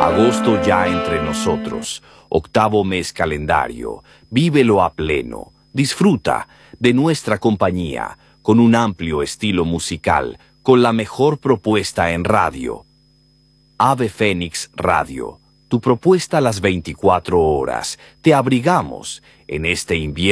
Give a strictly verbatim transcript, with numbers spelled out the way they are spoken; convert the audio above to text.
Agosto ya entre nosotros, octavo mes calendario, vívelo a pleno, disfruta de nuestra compañía, con un amplio estilo musical, con la mejor propuesta en radio. Ave Fénix Radio, tu propuesta a las veinticuatro horas, te abrigamos en este invierno.